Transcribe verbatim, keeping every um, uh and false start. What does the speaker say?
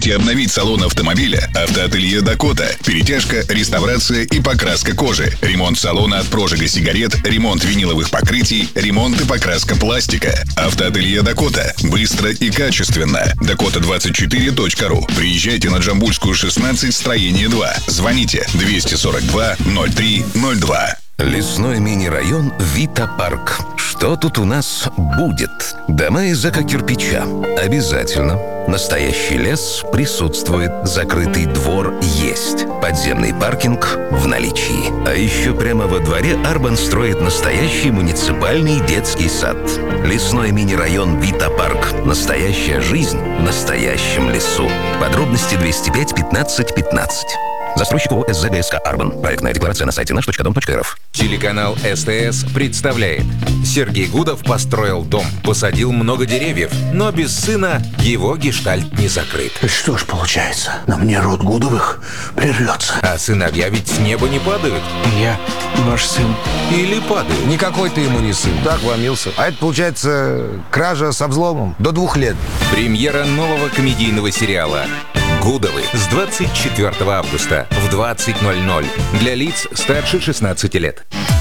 Хотите обновить салон автомобиля? Автоателье «Дакота». Перетяжка, реставрация и покраска кожи. Ремонт салона от прожига сигарет, ремонт виниловых покрытий, ремонт и покраска пластика. Автоателье «Дакота». Быстро и качественно. дакота двадцать четыре точка ру. Приезжайте на Джамбульскую, шестнадцать, строение два. Звоните двести сорок два ноль три ноль два. Лесной мини-район Вита Парк. Что тут у нас будет? Дома из эко-кирпича. Обязательно. Настоящий лес присутствует. Закрытый двор есть. Подземный паркинг в наличии. А еще прямо во дворе Арбан строит настоящий муниципальный детский сад. Лесной мини-район Вита Парк. Настоящая жизнь в настоящем лесу. Подробности двести пять пятнадцать пятнадцать. Застройщик ООО СЗГСК «Арбан». Проектная декларация на сайте наш точка дом точка эр эф. Телеканал СТС представляет. Сергей Гудов построил дом, посадил много деревьев, но без сына его гештальт не закрыт. Что ж получается, на мне род Гудовых прервется. А сыновья ведь с неба не падают. Я ваш сын. Или падают. Никакой ты ему не сын. Так вломился. А это, получается, кража со взломом до двух лет. Премьера нового комедийного сериала «Гудовы» с двадцать четвёртого августа в двадцать ноль ноль для лиц старше шестнадцати лет.